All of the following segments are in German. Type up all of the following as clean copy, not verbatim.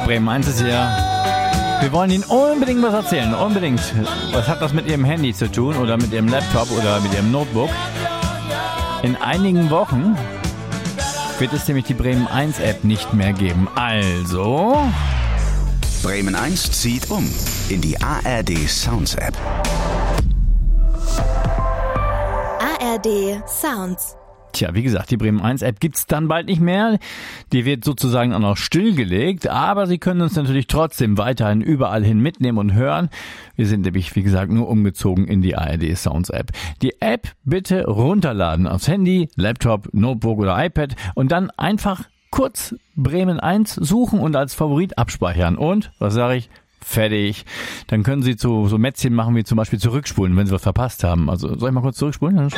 Bremen 1 ist hier. Wir wollen Ihnen unbedingt was erzählen. Unbedingt. Was hat das mit Ihrem Handy zu tun oder mit Ihrem Laptop oder mit Ihrem Notebook? In einigen Wochen wird es nämlich die Bremen 1 App nicht mehr geben. Also... Bremen 1 zieht um in die ARD Sounds App. ARD Sounds. Tja, wie gesagt, die Bremen 1 App gibt's dann bald nicht mehr. Die wird sozusagen auch noch stillgelegt, aber Sie können uns natürlich trotzdem weiterhin überall hin mitnehmen und hören. Wir sind nämlich, wie gesagt, nur umgezogen in die ARD Sounds App. Die App bitte runterladen aufs Handy, Laptop, Notebook oder iPad und dann einfach kurz Bremen 1 suchen und als Favorit abspeichern. Und, was sage ich? Fertig. Dann können Sie so Mätzchen machen wie zum Beispiel zurückspulen, wenn Sie was verpasst haben. Also, soll ich mal kurz zurückspulen?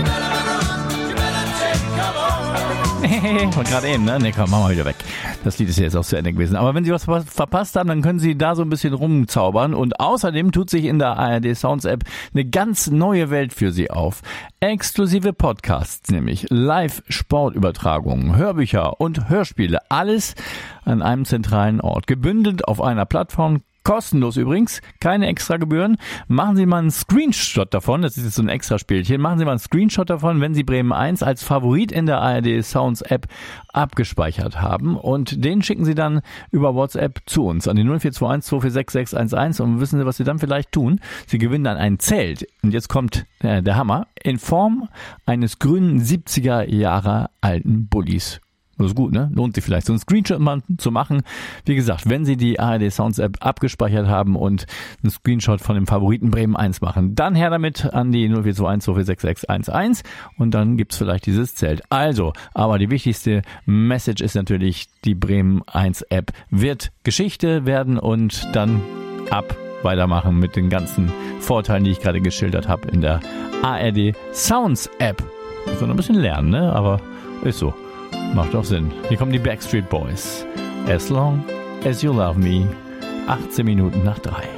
Und gerade eben, ne? Ne, komm, machen wir wieder weg. Das Lied ist ja jetzt auch zu Ende gewesen. Aber wenn Sie was verpasst haben, dann können Sie da so ein bisschen rumzaubern. Und außerdem tut sich in der ARD Sounds App eine ganz neue Welt für Sie auf. Exklusive Podcasts, nämlich Live-Sportübertragungen, Hörbücher und Hörspiele. Alles an einem zentralen Ort. Gebündelt auf einer Plattform. Kostenlos übrigens, keine extra Gebühren. Machen Sie mal einen Screenshot davon, das ist jetzt so ein extra Spielchen, machen Sie mal einen Screenshot davon, wenn Sie Bremen 1 als Favorit in der ARD Sounds App abgespeichert haben und den schicken Sie dann über WhatsApp zu uns an die 0421 246 611 und wissen Sie, was Sie dann vielleicht tun? Sie gewinnen dann ein Zelt und jetzt kommt der Hammer in Form eines grünen 70er Jahre alten Bullis. Das ist gut, ne? Lohnt sich vielleicht, so einen Screenshot mal zu machen. Wie gesagt, wenn Sie die ARD Sounds App abgespeichert haben und einen Screenshot von dem Favoriten Bremen 1 machen, dann her damit an die 0421 246 611 und dann gibt's vielleicht dieses Zelt. Also, aber die wichtigste Message ist natürlich, die Bremen 1 App wird Geschichte werden und dann weitermachen mit den ganzen Vorteilen, die ich gerade geschildert habe in der ARD Sounds App. Muss man ein bisschen lernen, ne? Aber ist so. Macht doch Sinn. Hier kommen die Backstreet Boys. As long as you love me. 18 Minuten nach 3.